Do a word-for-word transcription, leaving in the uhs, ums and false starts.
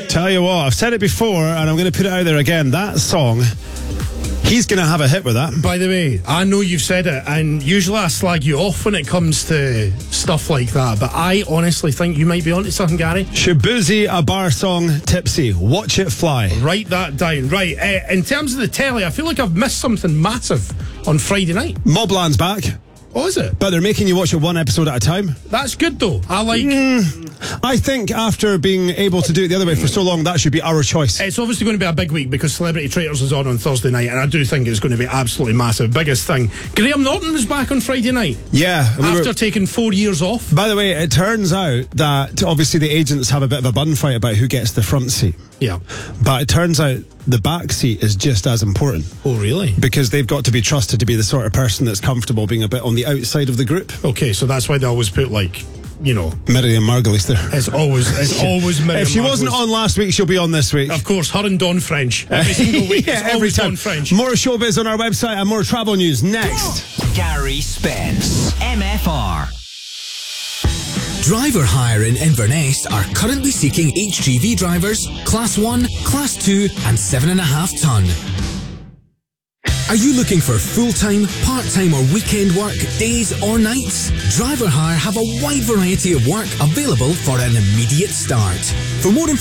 Tell you what, I've said it before and I'm going to put it out there again. That song, he's going to have a hit with that. By the way, I know you've said it, and usually I slag you off when it comes to stuff like that, but I honestly think you might be onto something, Gary. Shabuzi, a bar song, Tipsy. Watch it fly. Write that down. Right, uh, in terms of the telly, I feel like I've missed something massive on Friday night. Mobland's back. Oh, is it? But they're making you watch it one episode at a time. That's good, though. I like... Mm, I think after being able to do it the other way for so long, that should be our choice. It's obviously going to be a big week because Celebrity Traitors is on on Thursday night, and I do think it's going to be absolutely massive. Biggest thing. Graham Norton was back on Friday night. Yeah. We after were, taking four years off. By the way, it turns out that obviously the agents have a bit of a bun fight about who gets the front seat. Yeah. But it turns out the back seat is just as important. Oh, really? Because they've got to be trusted to be the sort of person that's comfortable being a bit on the outside of the group. Okay, so that's why they always put, like, you know... Miriam Margolyes there. It's always, it's always Miriam If she Margolyes. wasn't on last week, she'll be on this week. Of course, her and Dawn French. Every single week, yeah, it's every always time. Dawn French. More showbiz on our website and more travel news next. Gary Spence, M F R. Driver Hire in Inverness are currently seeking H G V drivers, Class one, Class two and seven point five tonne. Are you looking for full-time, part-time or weekend work, days or nights? Driver Hire have a wide variety of work available for an immediate start. For more information,